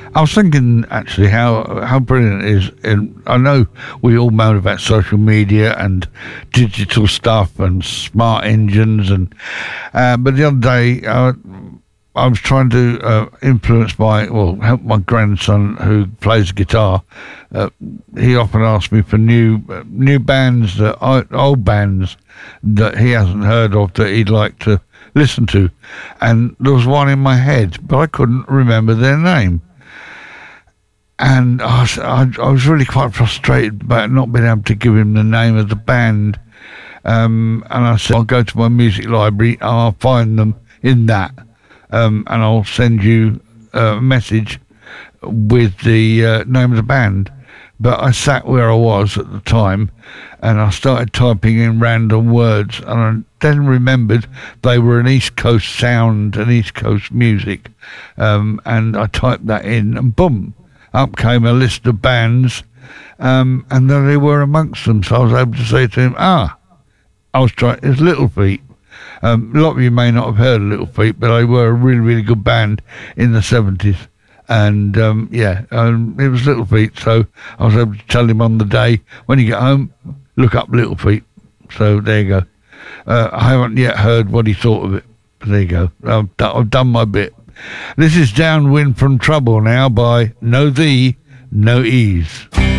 I was thinking actually how brilliant it is. And I know we all moan about social media and digital stuff and smart engines, and but the other day I was trying to help my grandson who plays guitar. He often asks me for new bands, old bands that he hasn't heard of that he'd like to listen to, and there was one in my head, but I couldn't remember their name. And I was really quite frustrated about not being able to give him the name of the band. And I said, I'll go to my music library and I'll find them in that. And I'll send you a message with the name of the band. But I sat where I was at the time and I started typing in random words, and I then remembered they were an East Coast sound and East Coast music. And I typed that in and boom, up came a list of bands, and then they were amongst them. So I was able to say to him, it's Little Feat. A lot of you may not have heard of Little Feat, but they were a really, really good band in the 70s. And it was Little Feat. So I was able to tell him on the day, when you get home, look up Little Feat. So there you go. I haven't yet heard what he thought of it, but there you go. I've done my bit. This is Downwind from Trouble now by No Thee, No Ease.